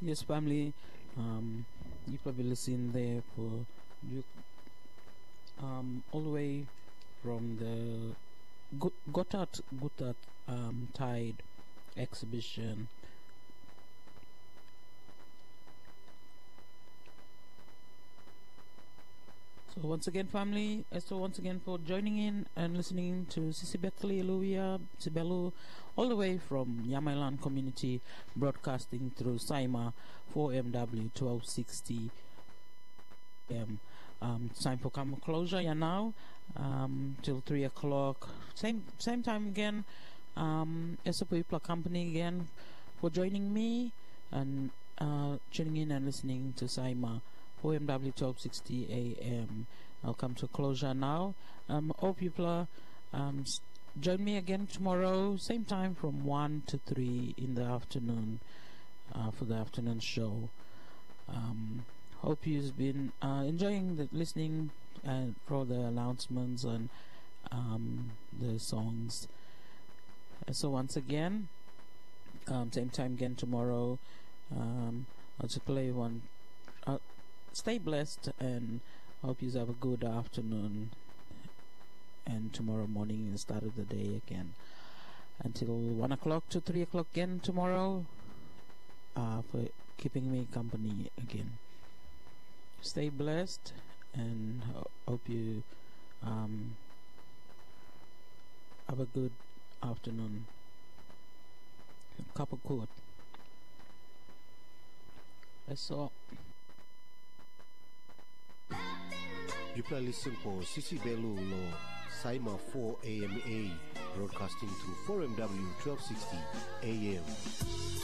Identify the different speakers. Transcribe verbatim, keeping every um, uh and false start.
Speaker 1: Yes, family. Um, you probably listen there for you, um, all the way from the Gut- Gotthard Gotthard um, Tide exhibition. So once again, family, uh, so once again for joining in and listening to Sisi Betli Luia Sibelu, all the way from Yamailand Community, broadcasting through Saima four M W twelve sixty M. Um, time for come closure, yeah, now, um, till three o'clock. Same same time again. Um, S O P People Company again for joining me and uh, tuning in and listening to Saima four M W twelve sixty A M. I'll come to closure now. Um, all people, um, s- join me again tomorrow, same time from one to three in the afternoon uh, for the afternoon show. Um, hope you've been uh, enjoying the listening uh, for the announcements and um, the songs. Uh, so once again, um, same time again tomorrow. Um, I'll just play one. Uh, stay blessed and hope you have a good afternoon. And tomorrow morning is the start of the day again. Until one o'clock to three o'clock again tomorrow. Uh, for keeping me company again. Stay blessed and ho- hope you um, have a good afternoon. Cup of good. That's all.
Speaker 2: You play listen for Sisi Belu Lo Saima four A M A broadcasting through four M W twelve sixty A M.